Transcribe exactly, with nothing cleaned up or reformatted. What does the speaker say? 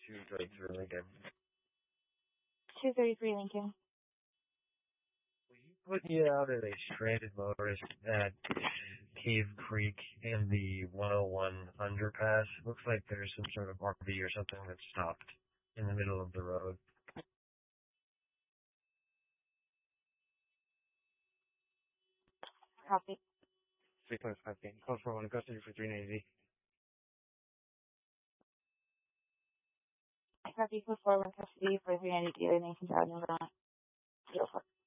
two thirty-three Lincoln. two thirty-three Lincoln. Will you put me out at a stranded motorist at Cave Creek in the one oh one underpass? Looks like there's some sort of R V or something that's stopped in the middle of the road. Copy. three point five game. Call for one, custody for three ninety. Copy for four one custody for three ninety Lincoln Avenue, Vermont. zero four.